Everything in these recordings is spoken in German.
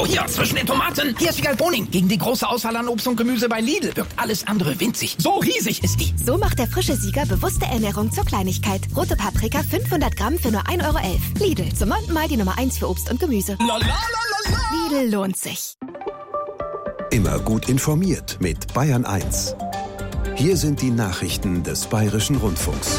hier, zwischen den Tomaten. Hier ist Wiegald Boning. Gegen die große Auswahl an Obst und Gemüse bei Lidl wirkt alles andere winzig. So riesig ist die. So macht der frische Sieger bewusste Ernährung zur Kleinigkeit. Rote Paprika 500 Gramm für nur 1,11 €. Lidl, zum 9. Mal die Nummer 1 für Obst und Gemüse. Lidl lohnt sich. Immer gut informiert mit Bayern 1. Hier sind die Nachrichten des Bayerischen Rundfunks.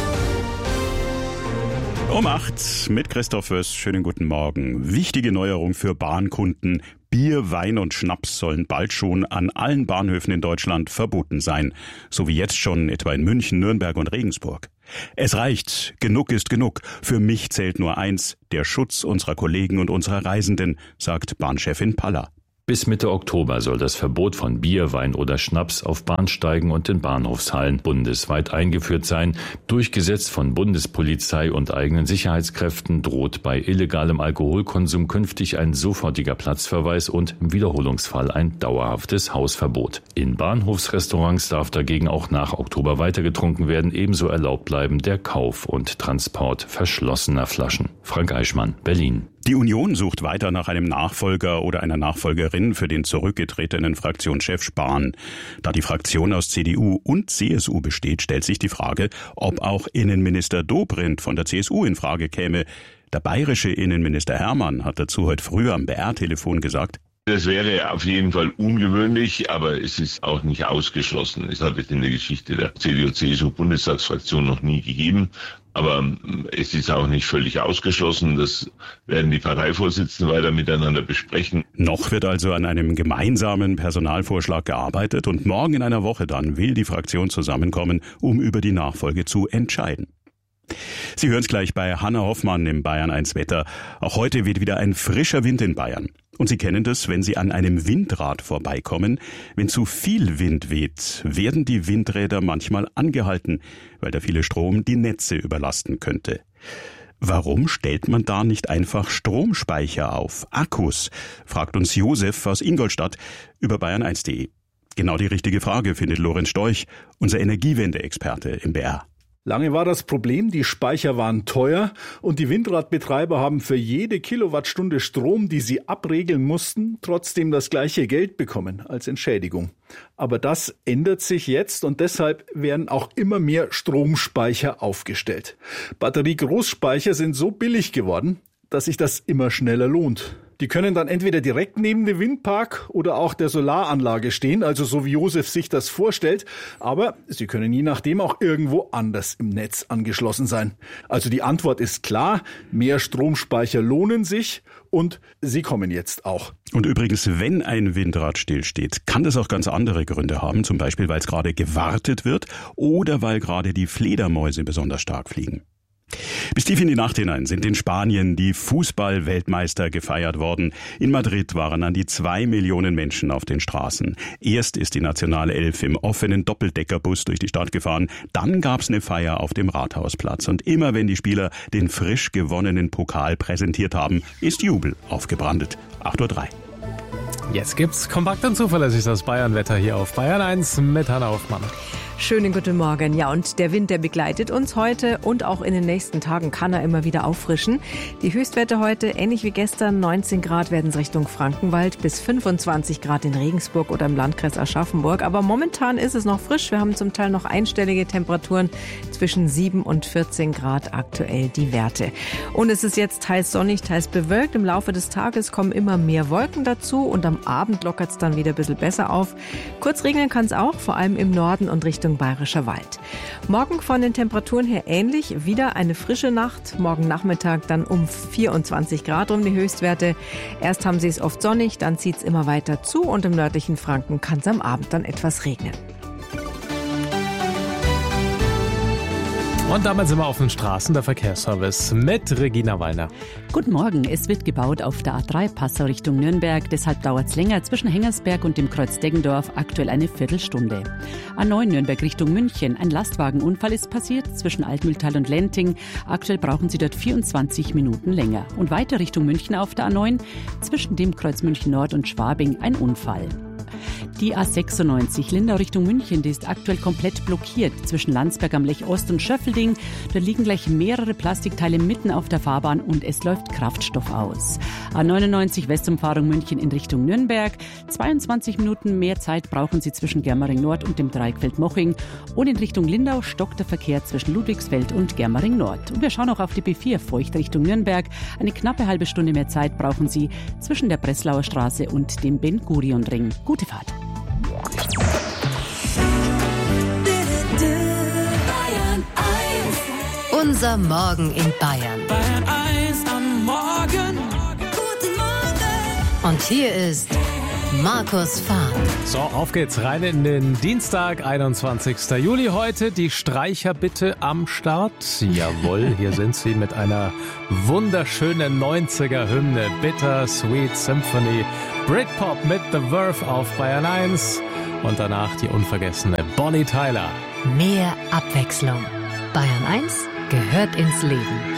Um 8 mit Christoph Wöss. Schönen guten Morgen. Wichtige Neuerung für Bahnkunden. Bier, Wein und Schnaps sollen bald schon an allen Bahnhöfen in Deutschland verboten sein. So wie jetzt schon etwa in München, Nürnberg und Regensburg. Es reicht. Genug ist genug. Für mich zählt nur eins: der Schutz unserer Kollegen und unserer Reisenden, sagt Bahnchefin Paller. Bis Mitte Oktober soll das Verbot von Bier, Wein oder Schnaps auf Bahnsteigen und in Bahnhofshallen bundesweit eingeführt sein. Durchgesetzt von Bundespolizei und eigenen Sicherheitskräften droht bei illegalem Alkoholkonsum künftig ein sofortiger Platzverweis und im Wiederholungsfall ein dauerhaftes Hausverbot. In Bahnhofsrestaurants darf dagegen auch nach Oktober weiter getrunken werden. Ebenso erlaubt bleiben der Kauf und Transport verschlossener Flaschen. Frank Eichmann, Berlin. Die Union sucht weiter nach einem Nachfolger oder einer Nachfolgerin für den zurückgetretenen Fraktionschef Spahn. Da die Fraktion aus CDU und CSU besteht, stellt sich die Frage, ob auch Innenminister Dobrindt von der CSU in Frage käme. Der bayerische Innenminister Hermann hat dazu heute früh am BR-Telefon gesagt: Das wäre auf jeden Fall ungewöhnlich, aber es ist auch nicht ausgeschlossen. Es hat es in der Geschichte der CDU-CSU-Bundestagsfraktion noch nie gegeben. Aber es ist auch nicht völlig ausgeschlossen. Das werden die Parteivorsitzenden weiter miteinander besprechen. Noch wird also an einem gemeinsamen Personalvorschlag gearbeitet und morgen in einer Woche dann will die Fraktion zusammenkommen, um über die Nachfolge zu entscheiden. Sie hören es gleich bei Hanna Hoffmann im Bayern 1 Wetter. Auch heute weht wieder ein frischer Wind in Bayern. Und Sie kennen das, wenn Sie an einem Windrad vorbeikommen. Wenn zu viel Wind weht, werden die Windräder manchmal angehalten, weil der viele Strom die Netze überlasten könnte. Warum stellt man da nicht einfach Stromspeicher auf, Akkus? Fragt uns Josef aus Ingolstadt über bayern1.de. Genau die richtige Frage findet Lorenz Storch, unser Energiewende-Experte im BR. Lange war das Problem, die Speicher waren teuer und die Windradbetreiber haben für jede Kilowattstunde Strom, die sie abregeln mussten, trotzdem das gleiche Geld bekommen als Entschädigung. Aber das ändert sich jetzt und deshalb werden auch immer mehr Stromspeicher aufgestellt. Batterie-Großspeicher sind so billig geworden, dass sich das immer schneller lohnt. Die können dann entweder direkt neben dem Windpark oder auch der Solaranlage stehen, also so wie Josef sich das vorstellt. Aber sie können je nachdem auch irgendwo anders im Netz angeschlossen sein. Also die Antwort ist klar, mehr Stromspeicher lohnen sich und sie kommen jetzt auch. Und übrigens, wenn ein Windrad stillsteht, kann das auch ganz andere Gründe haben. Zum Beispiel, weil es gerade gewartet wird oder weil gerade die Fledermäuse besonders stark fliegen. Bis tief in die Nacht hinein sind in Spanien die Fußball-Weltmeister gefeiert worden. In Madrid waren an die 2 Millionen Menschen auf den Straßen. Erst ist die nationale Elf im offenen Doppeldeckerbus durch die Stadt gefahren. Dann gab's eine Feier auf dem Rathausplatz. Und immer wenn die Spieler den frisch gewonnenen Pokal präsentiert haben, ist Jubel aufgebrandet. 8:03 Uhr. Jetzt gibt's kompakt und zuverlässig das Bayern-Wetter hier auf Bayern 1 mit Hanna Hoffmann. Schönen guten Morgen. Ja, und der Wind, der begleitet uns heute und auch in den nächsten Tagen kann er immer wieder auffrischen. Die Höchstwerte heute, ähnlich wie gestern, 19 Grad werden es Richtung Frankenwald, bis 25 Grad in Regensburg oder im Landkreis Aschaffenburg. Aber momentan ist es noch frisch. Wir haben zum Teil noch einstellige Temperaturen, zwischen 7 und 14 Grad aktuell die Werte. Und es ist jetzt teils sonnig, teils bewölkt. Im Laufe des Tages kommen immer mehr Wolken dazu und am Abend lockert es dann wieder ein bisschen besser auf. Kurz regnen kann es auch, vor allem im Norden und Richtung Bayerischer Wald. Morgen von den Temperaturen her ähnlich, wieder eine frische Nacht. Morgen Nachmittag dann um 24 Grad um die Höchstwerte. Erst haben sie es oft sonnig, dann zieht es immer weiter zu und im nördlichen Franken kann es am Abend dann etwas regnen. Und damit sind wir auf den Straßen, der Verkehrsservice mit Regina Wallner. Guten Morgen. Es wird gebaut auf der A3 Passau Richtung Nürnberg. Deshalb dauert es länger zwischen Hengersberg und dem Kreuz Deggendorf, aktuell eine Viertelstunde. A9 Nürnberg Richtung München. Ein Lastwagenunfall ist passiert zwischen Altmühltal und Lenting. Aktuell brauchen Sie dort 24 Minuten länger. Und weiter Richtung München auf der A9 zwischen dem Kreuz München Nord und Schwabing ein Unfall. Die A96 Lindau Richtung München, die ist aktuell komplett blockiert zwischen Landsberg am Lech Ost und Schöffelding. Da liegen gleich mehrere Plastikteile mitten auf der Fahrbahn und es läuft Kraftstoff aus. A99 Westumfahrung München in Richtung Nürnberg. 22 Minuten mehr Zeit brauchen Sie zwischen Germering Nord und dem Dreieckfeld Moching. Und in Richtung Lindau stockt der Verkehr zwischen Ludwigsfeld und Germering Nord. Und wir schauen auch auf die B4 Feucht Richtung Nürnberg. Eine knappe halbe Stunde mehr Zeit brauchen Sie zwischen der Breslauer Straße und dem Ben-Gurion-Ring. Gute Fahrt. Unser Morgen in Bayern. Bayern 1 am Morgen. Guten Morgen. Und hier ist Markus Fahrt. So, auf geht's rein in den Dienstag, 21. Juli heute. Die Streicher bitte am Start. Jawohl, hier sind sie mit einer wunderschönen 90er-Hymne. Bitter Sweet Symphony. Britpop mit The Verve auf Bayern 1. Und danach die unvergessene Bonnie Tyler. Mehr Abwechslung. Bayern 1 gehört ins Leben.